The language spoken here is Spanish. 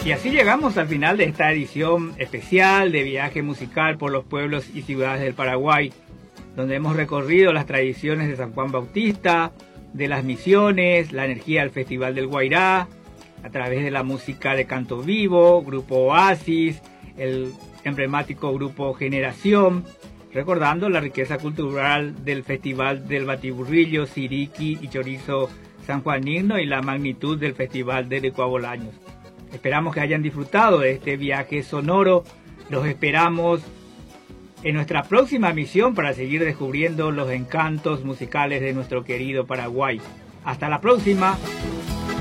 Y así llegamos al final de esta edición especial de Viaje Musical por los pueblos y ciudades del Paraguay, donde hemos recorrido las tradiciones de San Juan Bautista, de las misiones, la energía del Festival del Guairá, a través de la música de canto vivo, Grupo Oasis, el emblemático Grupo Generación, recordando la riqueza cultural del Festival del Batiburrillo, Siriqui y Chorizo sanjuanino y la magnitud del Festival del Ecuabolaños. Esperamos que hayan disfrutado de este viaje sonoro. Los esperamos en nuestra próxima misión para seguir descubriendo los encantos musicales de nuestro querido Paraguay. Hasta la próxima.